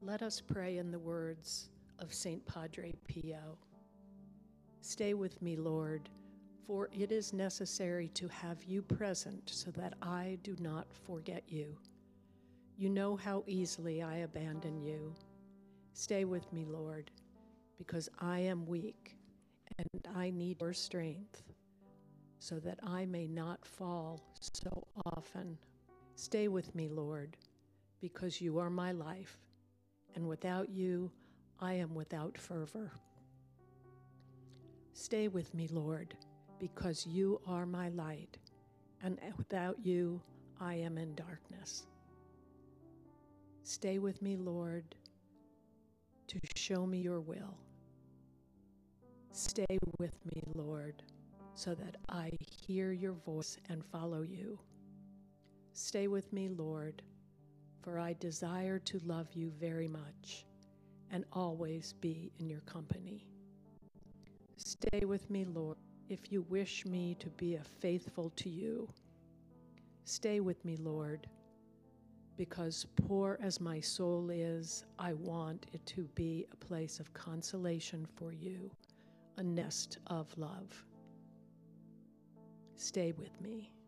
Let us pray in the words of St. Padre Pio. Stay with me, Lord, for it is necessary to have you present so that I do not forget you. You know how easily I abandon you. Stay with me, Lord, because I am weak and I need your strength so that I may not fall so often. Stay with me, Lord, because you are my life, and without you, I am without fervor. Stay with me, Lord, because you are my light, and without you, I am in darkness. Stay with me, Lord, to show me your will. Stay with me, Lord, so that I hear your voice and follow you. Stay with me, Lord, for I desire to love you very much and always be in your company. Stay with me, Lord, if you wish me to be faithful to you. Stay with me, Lord, because poor as my soul is, I want it to be a place of consolation for you, a nest of love. Stay with me.